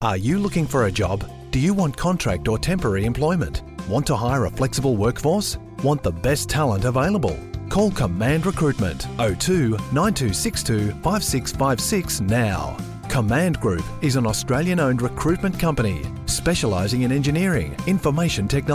Are you looking for a job? Do you want contract or temporary employment? Want to hire a flexible workforce? Want the best talent available? Call Command Recruitment 02 9262 5656 now. Command Group is an Australian-owned recruitment company specialising in engineering, information technology,